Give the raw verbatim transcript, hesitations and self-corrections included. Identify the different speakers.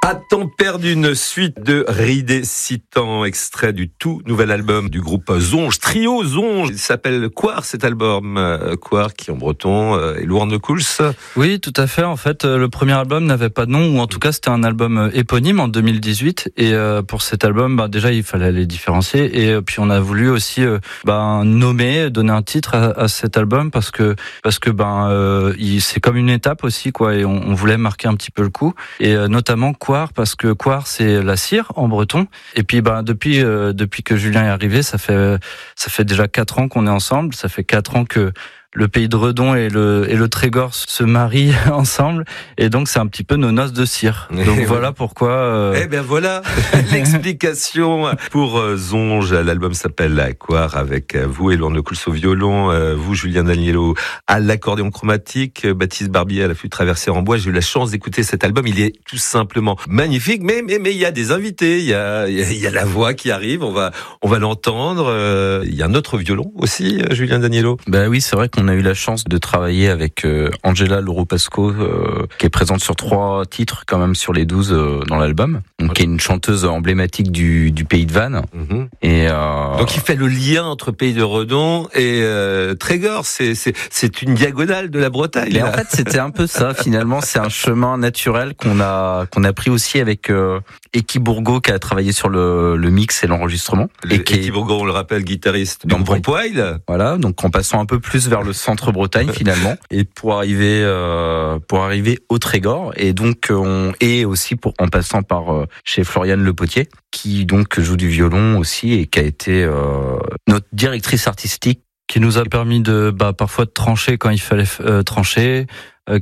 Speaker 1: À temps perdu, une suite de Ridé Citan, extrait du tout nouvel album du groupe Zonge, trio Zonge. Il s'appelle Quar, cet album. Quar qui en breton est Lourdes de Couls.
Speaker 2: Oui, tout à fait. En fait, le premier album n'avait pas de nom, ou en tout cas c'était un album éponyme en deux mille dix-huit. Et pour cet album, bah, déjà il fallait les différencier. Et puis on a voulu aussi bah, nommer, donner un titre à, à cet album parce que parce que ben euh, il, c'est comme une étape aussi, quoi. Et on, on voulait marquer un petit peu le coup. Et euh, notamment Quar, parce que Quar c'est la cire en breton. Et puis ben depuis euh, depuis que Julien est arrivé, ça fait ça fait déjà quatre ans qu'on est ensemble. Ça fait quatre ans que le pays de Redon et le et le Trégor se marient ensemble, et donc c'est un petit peu nos noces de cire. Donc et voilà oui. pourquoi. Euh...
Speaker 1: Eh bien voilà l'explication pour euh, Zonge. L'album s'appelle Quar, avec vous et Lourdes de Couls au violon, euh, vous Julien Danielo à l'accordéon chromatique, Baptiste Barbier à la flûte traversière en bois. J'ai eu la chance d'écouter cet album. Il est tout simplement magnifique, mais mais mais il y a des invités, il y a il y a la voix qui arrive. On va on va l'entendre. Euh, il y a un autre violon aussi, Julien Danielo.
Speaker 3: Ben oui, c'est vrai qu'on On a eu la chance de travailler avec euh, Angela Loropasco, euh, qui est présente sur trois titres quand même sur les douze euh, dans l'album, donc qui est une chanteuse emblématique du, du pays de Vannes. Mm-hmm. Et euh...
Speaker 1: donc il fait le lien entre pays de Redon et euh, Trégor. C'est c'est c'est une diagonale de la Bretagne.
Speaker 3: Et en fait c'était un peu ça finalement. C'est un chemin naturel qu'on a qu'on a pris aussi avec euh, Eki Bourgo, qui a travaillé sur le, le mix et l'enregistrement.
Speaker 1: Le, et qui Eki Bourgo, on le rappelle, guitariste du groupe Poil.
Speaker 3: Voilà, donc en passant un peu plus vers le centre-Bretagne finalement, et pour arriver euh, pour arriver au Trégor, et donc on et aussi pour en passant par euh, chez Floriane Le Potier, qui donc joue du violon aussi et qui a été euh, notre directrice artistique,
Speaker 2: qui nous a permis de bah parfois de trancher quand il fallait euh, trancher,